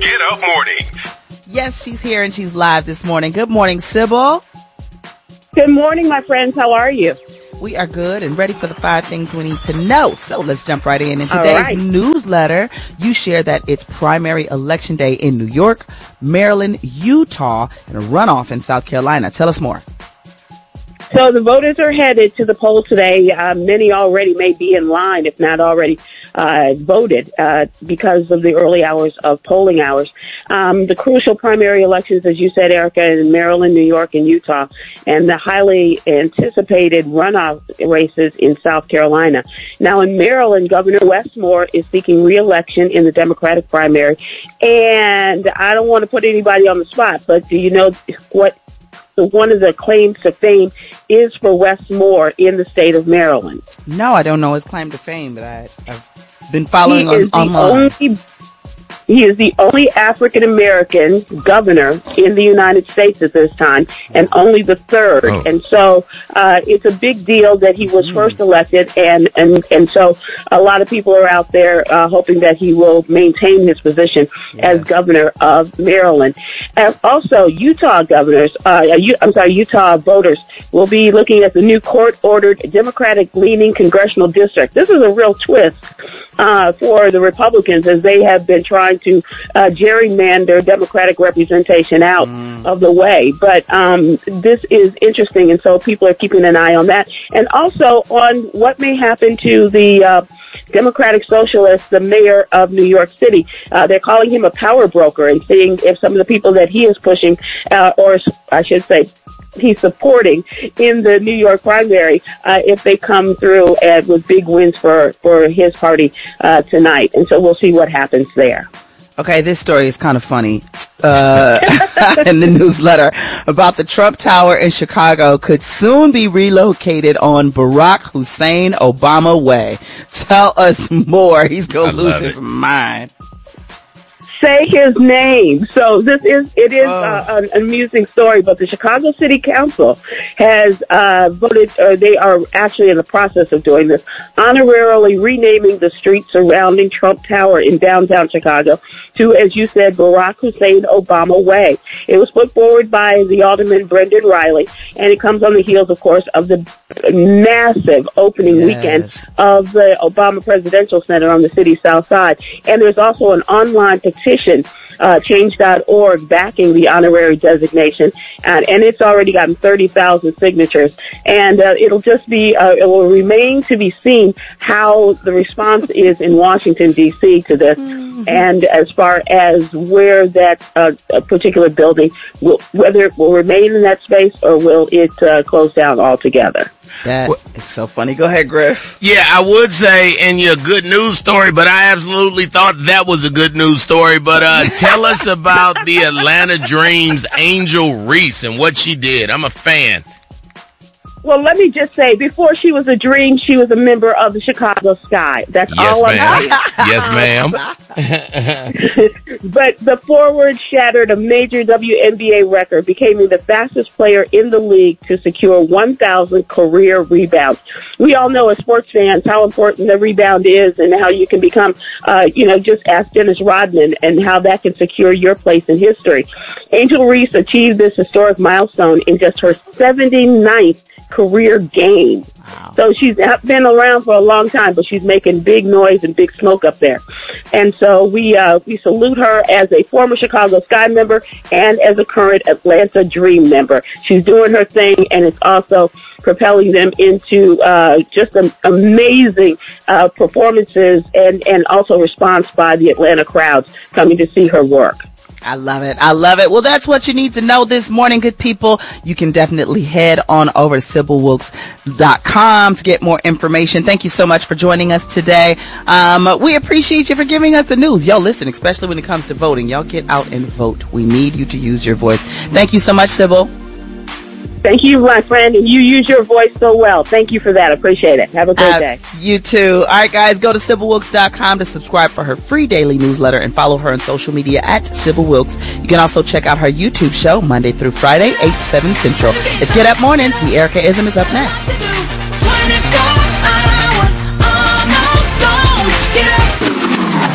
Get Up Morning. Yes, she's here and she's live this morning. Good morning, Sybil. Good morning, my friends. How are you? We are good and ready for the 5 things we need to know. So let's jump right in. In today's newsletter, you share that it's primary election day in New York, Maryland, Utah, and a runoff in South Carolina. Tell us more. So the voters are headed to the polls today. Many already may be in line, if not already voted, because of the early hours of polling hours. The crucial primary elections, as you said, Erica, in Maryland, New York, and Utah, and the highly anticipated runoff races in South Carolina. Now, in Maryland, Governor Westmore is seeking re-election in the Democratic primary. And I don't want to put anybody on the spot, but do you know what one of the claims to fame is for Westmore in the state of Maryland? No, I don't know his claim to fame, but I've been following online. He is the only African-American governor in the United States at this time, and only the third. Oh. And so it's a big deal that he was first elected, and so a lot of people are out there hoping that he will maintain his position as governor of Maryland. And also, Utah Utah voters will be looking at the new court-ordered Democratic-leaning congressional district. This is a real twist for the Republicans, as they have been trying to gerrymander Democratic representation out of the way. But this is interesting, and so people are keeping an eye on that. And also on what may happen to the Democratic Socialist, the mayor of New York City. They're calling him a power broker and seeing if some of the people that he is pushing, or I should say, he's supporting in the New York primary, if they come through with big wins for his party tonight. And so we'll see what happens there. Okay, this story is kind of funny. In the newsletter about the Trump Tower in Chicago could soon be relocated on Barack Hussein Obama Way. Tell us more. He's going to lose his mind. Say his name. So it is an amusing story, but the Chicago City Council has voted, or they are actually in the process of doing this, honorarily renaming the street surrounding Trump Tower in downtown Chicago to, as you said, Barack Hussein Obama Way. It was put forward by the Alderman Brendan Riley, and it comes on the heels, of course, of the massive opening weekend of the Obama Presidential Center on the city's south side. And there's also an online petition, change.org, backing the honorary designation, and it's already gotten 30,000 signatures. And it'll just be, it will remain to be seen how the response is in Washington, D.C. to this, and as far as where that particular building will, whether it will remain in that space or will it close down altogether. That is so funny. Go ahead, Griff. Yeah, I would say in your good news story, but I absolutely thought that was a good news story. But tell us about the Atlanta Dreams Angel Reese and what she did. I'm a fan. Well, let me just say, before she was a dream, she was a member of the Chicago Sky. That's all I'm saying. Yes, ma'am. But the forward shattered a major WNBA record, becoming the fastest player in the league to secure 1,000 career rebounds. We all know as sports fans how important the rebound is and how you can become, just ask Dennis Rodman and how that can secure your place in history. Angel Reese achieved this historic milestone in just her 79th career game. Wow. So she's been around for a long time, but she's making big noise and big smoke up there. And so we salute her as a former Chicago Sky member and as a current Atlanta Dream member. She's doing her thing, and it's also propelling them into just amazing performances and also response by the Atlanta crowds coming to see her work. I love it. I love it. Well, that's what you need to know this morning, good people. You can definitely head on over to SybilWilkes.com to get more information. Thank you so much for joining us today. We appreciate you for giving us the news. Y'all listen, especially when it comes to voting. Y'all get out and vote. We need you to use your voice. Thank you so much, Sybil. Thank you, my friend, and you use your voice so well. Thank you for that. Appreciate it. Have a great day. You too. All right, guys, go to SybilWilkes.com to subscribe for her free daily newsletter and follow her on social media at Sybil Wilkes. You can also check out her YouTube show Monday through Friday, 8, 7 Central. It's Get Up Mornings. The Erica-ism is up next.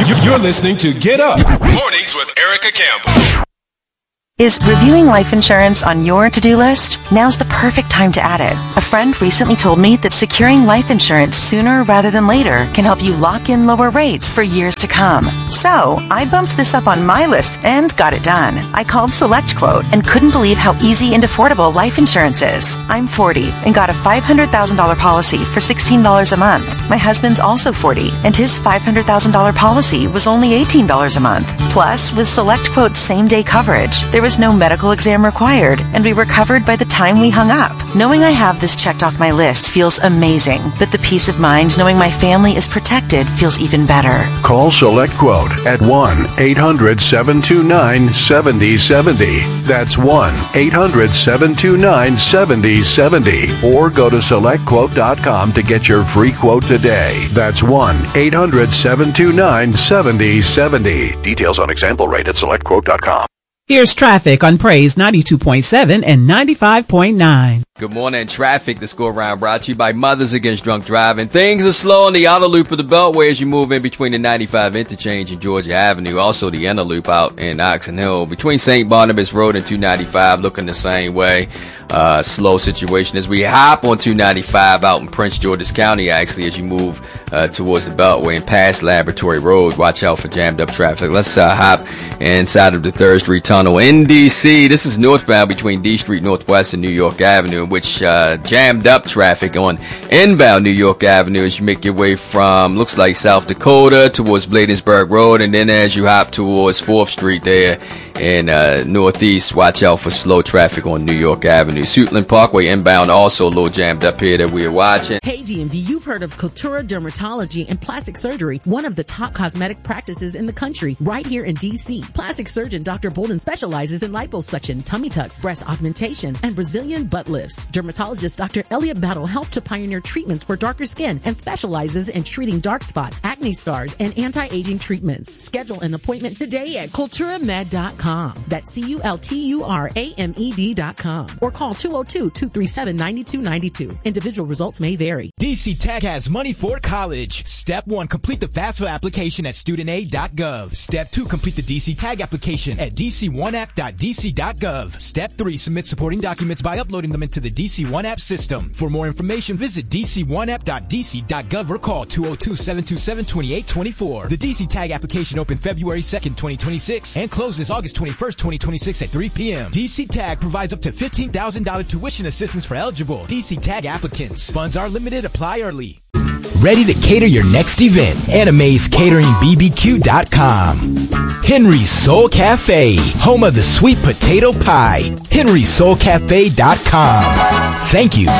You're listening to Get Up Mornings with Erica Campbell. Is reviewing life insurance on your to-do list? Now's the perfect time to add it. A friend recently told me that securing life insurance sooner rather than later can help you lock in lower rates for years to come. So, I bumped this up on my list and got it done. I called SelectQuote and couldn't believe how easy and affordable life insurance is. I'm 40 and got a $500,000 policy for $16 a month. My husband's also 40 and his $500,000 policy was only $18 a month. Plus, with SelectQuote's same-day coverage, there was no medical exam required, and we were covered by the time we hung up. Knowing I have this checked off my list feels amazing, but the peace of mind knowing my family is protected feels even better. Call SelectQuote at 1-800-729-7070. That's 1-800-729-7070. Or go to SelectQuote.com to get your free quote today. That's 1-800-729-7070. Details on example rate at SelectQuote.com. Here's traffic on Praise 92.7 and 95.9. Good morning. Traffic, the score round brought to you by Mothers Against Drunk Driving. Things are slow on the outer loop of the Beltway as you move in between the 95 interchange and Georgia Avenue. Also the inner loop out in Oxon Hill. Between St. Barnabas Road and 295, looking the same way. Slow situation as we hop on 295 out in Prince George's County, actually, as you move towards the Beltway and past Laboratory Road. Watch out for jammed up traffic. Let's hop inside of the 3rd Street Tunnel in D.C. This is northbound between D Street Northwest and New York Avenue, which jammed up traffic on inbound New York Avenue as you make your way from, looks like South Dakota towards Bladensburg Road, and then as you hop towards 4th Street there in Northeast, watch out for slow traffic on New York Avenue. Suitland Parkway inbound also a little jammed up here that we are watching. Hey DMV, you've heard of Cultura Dermatology and Plastic Surgery, one of the top cosmetic practices in the country, right here in DC. Plastic surgeon Dr. Bolden specializes in liposuction, tummy tucks, breast augmentation, and Brazilian butt lifts. Dermatologist Dr. Elliot Battle helped to pioneer treatments for darker skin and specializes in treating dark spots, acne scars, and anti-aging treatments. Schedule an appointment today at culturamed.com. That's CULTURAMED.com. Or call 202-237-9292. Individual results may vary. DC Tech has money for college. Step 1, complete the FAFSA application at studentaid.gov. Step 2, complete the DC Tag application at dc1app.dc.gov. Step 3, submit supporting documents by uploading them into the DC One App system. For more information, visit dc1app.dc.gov or call 202-727-2824. The DC Tag application opened February 2nd, 2026 and closes August 21st, 2026 at 3 p.m. DC Tag provides up to $15,000 tuition assistance for eligible DC Tag applicants. Funds are limited. Apply early. Ready to cater your next event? Anime'sCateringBBQ.com. Henry's Soul Cafe, home of the sweet potato pie. Henry'sSoulCafe.com. Thank you.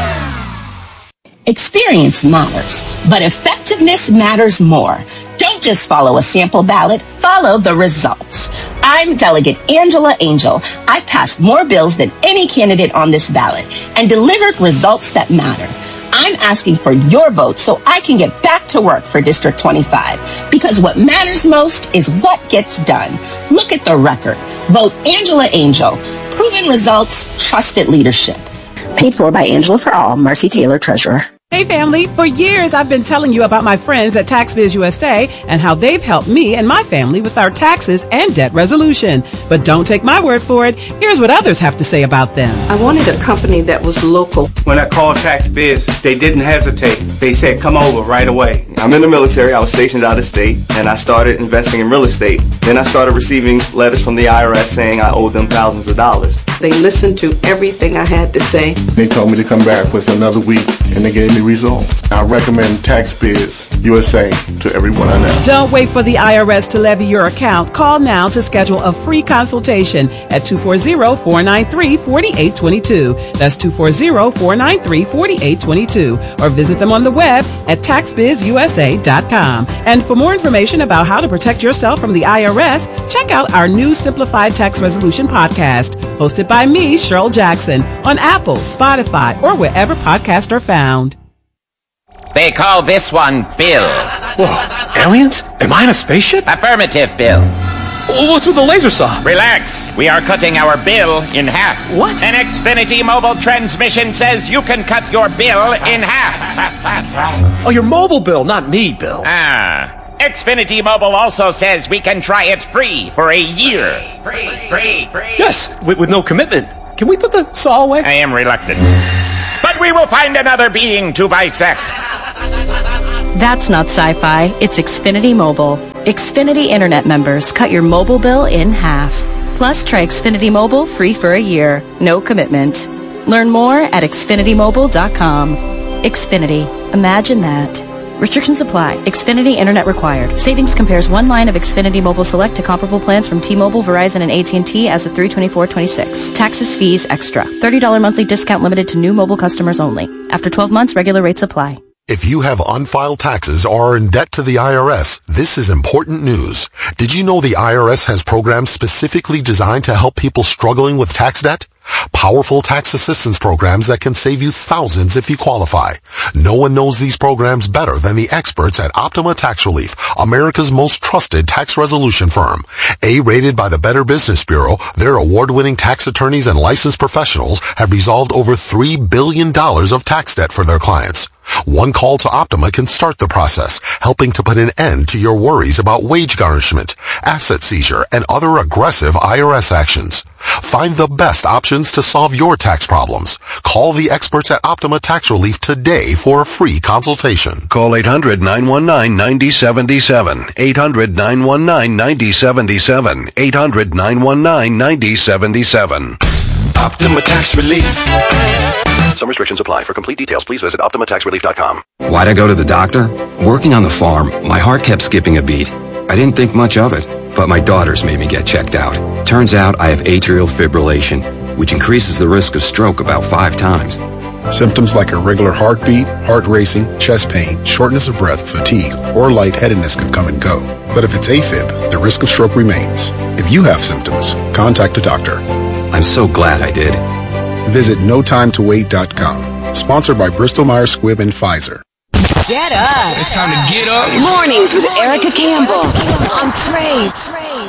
Experience matters, but effectiveness matters more. Don't just follow a sample ballot, follow the results. I'm Delegate Angela Angel. I've passed more bills than any candidate on this ballot and delivered results that matter. I'm asking for your vote so I can get back to work for District 25, because what matters most is what gets done. Look at the record. Vote Angela Angel. Proven results, trusted leadership. Paid for by Angela for All, Marcy Taylor, Treasurer. Hey family, for years I've been telling you about my friends at TaxBiz USA and how they've helped me and my family with our taxes and debt resolution. But don't take my word for it. Here's what others have to say about them. I wanted a company that was local. When I called TaxBiz, they didn't hesitate. They said, come over right away. I'm in the military. I was stationed out of state, and I started investing in real estate. Then I started receiving letters from the IRS saying I owed them thousands of dollars. They listened to everything I had to say. They told me to come back with another week, and they gave me results. I recommend TaxBiz USA to everyone I know. Don't wait for the IRS to levy your account. Call now to schedule a free consultation at 240-493-4822. That's 240-493-4822. Or visit them on the web at taxbizusa.com. And for more information about how to protect yourself from the IRS, check out our new Simplified Tax Resolution podcast, hosted by me, Cheryl Jackson, on Apple, Spotify, or wherever podcasts are found. They call this one Bill. Whoa, aliens? Am I in a spaceship? Affirmative, Bill. What's with the laser saw? Relax. We are cutting our bill in half. What? An Xfinity mobile transmission says you can cut your bill in half. Oh, your mobile bill, not me, Bill. Ah. Xfinity Mobile also says we can try it free for a year. Free. Yes, with no commitment. Can we put the saw away? I am reluctant. But we will find another being to bisect. That's not sci-fi. It's Xfinity Mobile. Xfinity Internet members cut your mobile bill in half. Plus, try Xfinity Mobile free for a year. No commitment. Learn more at XfinityMobile.com. Xfinity. Imagine that. Restrictions apply. Xfinity Internet required. Savings compares one line of Xfinity Mobile Select to comparable plans from T-Mobile, Verizon, and AT&T as of 3/24/26. Taxes, fees, extra. $30 monthly discount limited to new mobile customers only. After 12 months, regular rates apply. If you have unfiled taxes or are in debt to the IRS, this is important news. Did you know the IRS has programs specifically designed to help people struggling with tax debt? Powerful tax assistance programs that can save you thousands if you qualify. No one knows these programs better than the experts at Optima Tax Relief, America's most trusted tax resolution firm. A-rated by the Better Business Bureau, their award-winning tax attorneys and licensed professionals have resolved over $3 billion of tax debt for their clients. One call to Optima can start the process, helping to put an end to your worries about wage garnishment, asset seizure, and other aggressive IRS actions. Find the best options to solve your tax problems. Call the experts at Optima Tax Relief today for a free consultation. Call 800-919-9077. 800-919-9077. 800-919-9077. Optima Tax Relief. Some restrictions apply. For complete details, please visit OptimaTaxRelief.com. Why'd I go to the doctor? Working on the farm, my heart kept skipping a beat. I didn't think much of it, but my daughters made me get checked out. Turns out I have atrial fibrillation, which increases the risk of stroke about 5 times. Symptoms like irregular heartbeat, heart racing, chest pain, shortness of breath, fatigue, or lightheadedness can come and go. But if it's AFib, the risk of stroke remains. If you have symptoms, contact a doctor. I'm so glad I did. Visit NoTimeToWait.com. Sponsored by Bristol-Myers Squibb and Pfizer. Get up. It's time to get up. Mornings with Erica Campbell on Praise.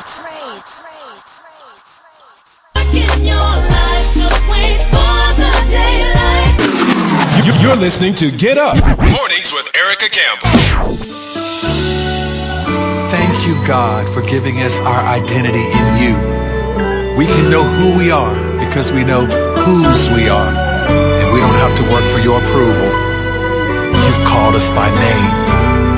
You're listening to Get Up. Mornings with Erica Campbell. Thank you, God, for giving us our identity in you. We can know who we are because we know whose we are. And we don't have to work for your approval. You've called us by name.